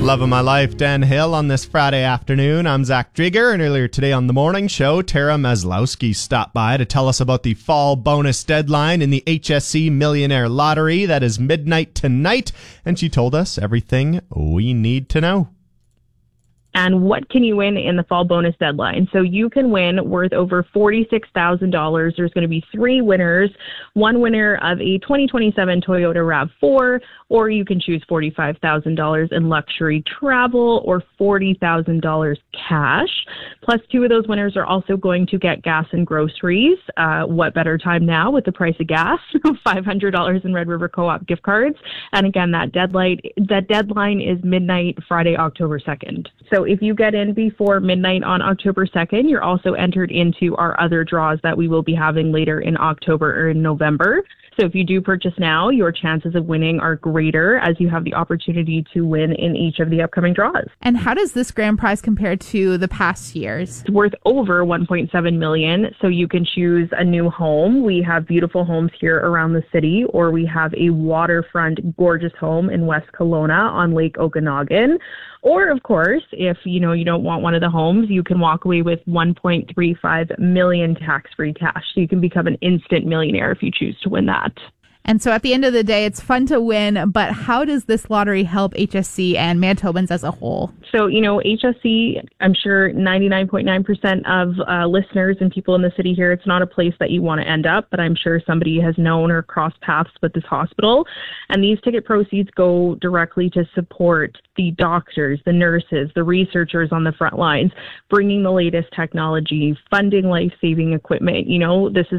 Love of my life, Dan Hill on this Friday afternoon. I'm Zach Drieger, and earlier today on the morning show, Tara Maslowski stopped by to tell us about the fall bonus deadline in the HSC Millionaire Lottery. That is midnight tonight, and she told us everything we need to know. And what can you win in the fall bonus deadline? So you can win worth over $46,000. There's going to be 3 winners. One winner of a 2027 Toyota RAV4, or you can choose $45,000 in luxury travel or $40,000 cash. Plus 2 of those winners are also going to get gas and groceries. What better time now with the price of gas? $500 in Red River Co-op gift cards. And again, that deadline is midnight, Friday, October 2nd. So if you get in before midnight on October 2nd, you're also entered into our other draws that we will be having later in October or in November. So if you do purchase now, your chances of winning are greater as you have the opportunity to win in each of the upcoming draws. And how does this grand prize compare to the past years? It's worth over $1.7 million. So you can choose a new home. We have beautiful homes here around the city, or we have a waterfront gorgeous home in West Kelowna on Lake Okanagan. Or, of course, if you don't want one of the homes, you can walk away with $1.35 million tax-free cash. So you can become an instant millionaire if you choose to win that. And so at the end of the day, it's fun to win, but how does this lottery help HSC and Manitobans as a whole? So, HSC, I'm sure 99.9% of listeners and people in the city here, it's not a place that you want to end up, but I'm sure somebody has known or crossed paths with this hospital. And these ticket proceeds go directly to support the doctors, the nurses, the researchers on the front lines, bringing the latest technology, funding life-saving equipment. This is